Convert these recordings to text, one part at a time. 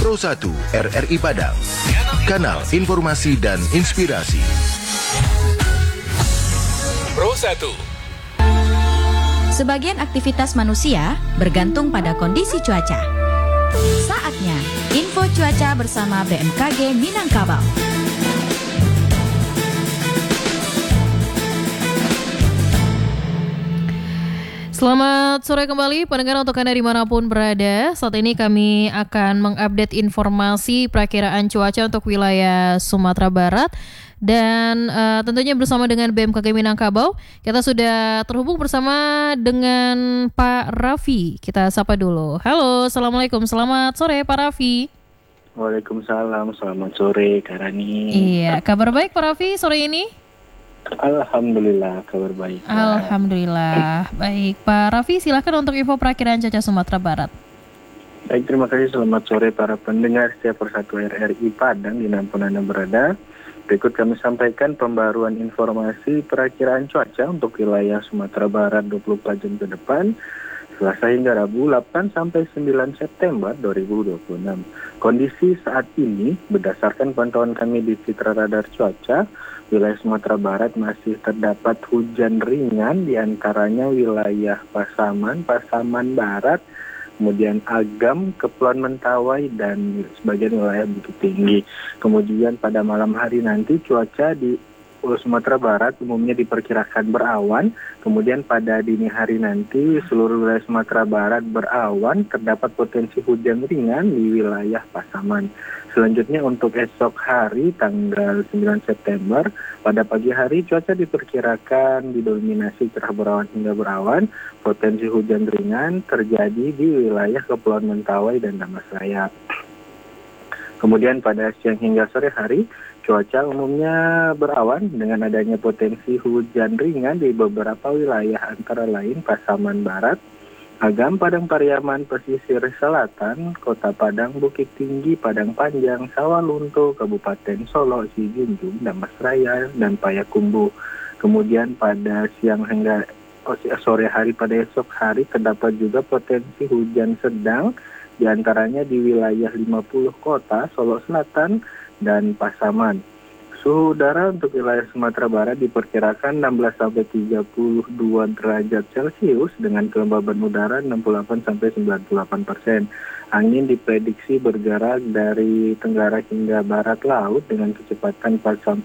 Pro 1 RRI Padang, kanal informasi dan inspirasi. Pro 1. Sebagian aktivitas manusia bergantung pada kondisi cuaca. Saatnya info cuaca bersama BMKG Minangkabau. Selamat sore kembali pendengar untuk Anda dimanapun berada. Saat ini kami akan mengupdate informasi perakiraan cuaca untuk wilayah Sumatera Barat. Dan tentunya bersama dengan BMKG Minangkabau, kita sudah terhubung bersama dengan Pak Raffi. Kita sapa dulu. Halo, Assalamualaikum, selamat sore Pak Raffi. Waalaikumsalam, selamat sore Kak Rani. Iya, kabar baik Pak Raffi sore ini? Alhamdulillah, kabar baik. Alhamdulillah, baik Pak Raffi, silakan untuk info perakiraan cuaca Sumatera Barat. Baik, terima kasih. Selamat sore para pendengar setiap Persatu RRI Padang dimanapun Anda berada. Berikut kami sampaikan pembaruan informasi perakiraan cuaca untuk wilayah Sumatera Barat 24 jam ke depan, Selasa hingga Rabu 8 sampai 9 September 2026. Kondisi saat ini berdasarkan pantauan kami di Citra Radar Cuaca, wilayah Sumatera Barat masih terdapat hujan ringan, di antaranya wilayah Pasaman Barat, kemudian Agam, Kepulauan Mentawai, dan sebagian wilayah Bukit Tinggi. Kemudian pada malam hari nanti cuaca di Sumatera Barat umumnya diperkirakan berawan. Kemudian pada dini hari nanti seluruh wilayah Sumatera Barat berawan, terdapat potensi hujan ringan di wilayah Pasaman. Selanjutnya untuk esok hari tanggal 9 September, pada pagi hari cuaca diperkirakan didominasi cerah berawan hingga berawan. Potensi hujan ringan terjadi di wilayah Kepulauan Mentawai dan Damastraya. Kemudian pada siang hingga sore hari, cuaca umumnya berawan dengan adanya potensi hujan ringan di beberapa wilayah antara lain Pasaman Barat, Agam, Padang Pariaman, Pesisir Selatan, Kota Padang, Bukit Tinggi, Padang Panjang, Sawalunto, Kabupaten Solo, Sijunjung, Damastraya, dan Payakumbuh. Kemudian pada siang hingga sore hari pada esok hari terdapat juga potensi hujan sedang, di antaranya di wilayah 50 kota, Solo Selatan, dan Pasaman. Suhu udara untuk wilayah Sumatera Barat diperkirakan 16-32 derajat Celcius dengan kelembaban udara 68-98%. Angin diprediksi bergerak dari tenggara hingga barat laut dengan kecepatan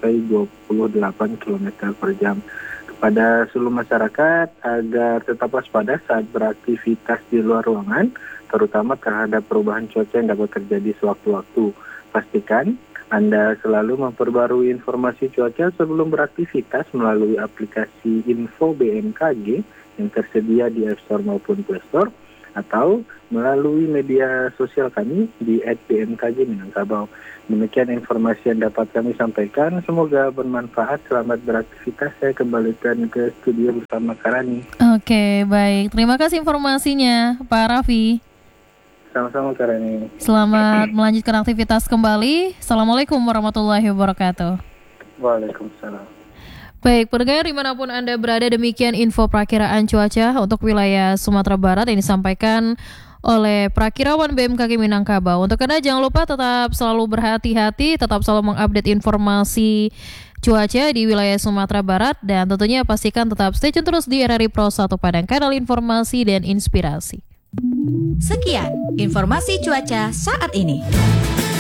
4-28 km per jam. Kepada seluruh masyarakat agar tetap waspada saat beraktivitas di luar ruangan, terutama terhadap perubahan cuaca yang dapat terjadi sewaktu-waktu. Pastikan Anda selalu memperbarui informasi cuaca sebelum beraktivitas melalui aplikasi Info BMKG yang tersedia di App Store maupun Play Store, atau melalui media sosial kami di @bmkg Minangkabau. Demikian informasi yang dapat kami sampaikan. Semoga bermanfaat. Selamat beraktivitas. Saya kembalikan ke studio bersama Karani. Oke, baik. Terima kasih informasinya, Pak Raffi. Sama-sama Karani. Selamat melanjutkan aktivitas kembali. Assalamualaikum warahmatullahi wabarakatuh. Waalaikumsalam. Baik, pendengar dimanapun Anda berada, demikian info perakiraan cuaca untuk wilayah Sumatera Barat yang disampaikan oleh Prakirawan BMKG Minangkabau. Untuk Anda jangan lupa tetap selalu berhati-hati, tetap selalu mengupdate informasi cuaca di wilayah Sumatera Barat, dan tentunya pastikan tetap stay tune terus di RRI Pro 1 Padang, kanal informasi dan inspirasi. Sekian informasi cuaca saat ini.